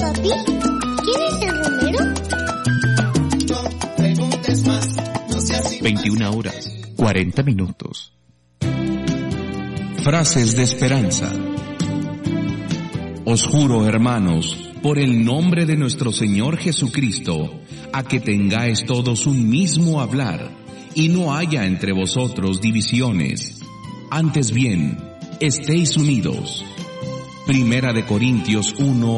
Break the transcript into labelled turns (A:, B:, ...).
A: papi? ¿Quién es el Romero?
B: No preguntes más, no seas
C: 21 horas, 40 minutos. Frases de esperanza. Os juro, hermanos, por el nombre de nuestro Señor Jesucristo, a que tengáis todos un mismo hablar, y no haya entre vosotros divisiones. Antes bien, estéis unidos. Primera de Corintios 1,